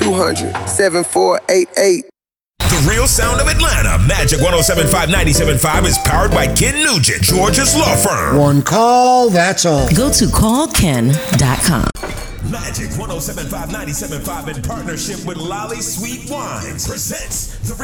1-800-200-7488. The real sound of Atlanta. Magic 107.5 is powered by Ken Nugent, Georgia's law firm. One call, that's all. Go to callken.com. Magic 107.5 in partnership with Lolly Sweet Wines presents the